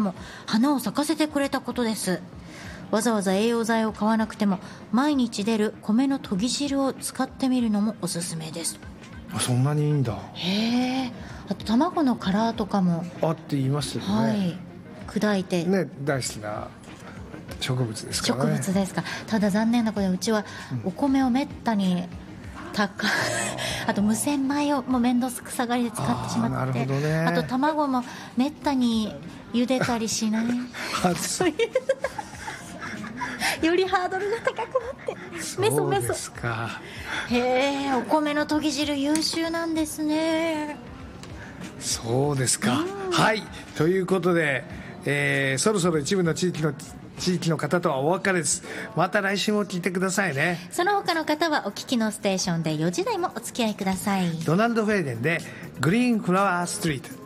も花を咲かせてくれたことです。わざわざ栄養剤を買わなくても毎日出る米のとぎ汁を使ってみるのもおすすめです。 そんなにいいんだ。 へえ。あと卵の殻とかもあって言いますよね、 はい、砕いてね、大好きな植物ですからね。 植物ですか。ただ残念なことでうちはお米をめったにあと無洗米をもう面倒くさがりで使ってしまって、 なるほどね。 あと卵もめったに茹でたりしないそういうよりハードルが高くなってメソメソ。 そうですか。 へえ、お米のとぎ汁優秀なんですね。 そうですか、はい、ということで、そろそろ一部の地域の方とはお別れです。また来週も聞いてくださいね。 その他の方はお聞きのステーションで4時台もお付き合いください。 ドナルド・フェーデンでグリーンフラワーストリート。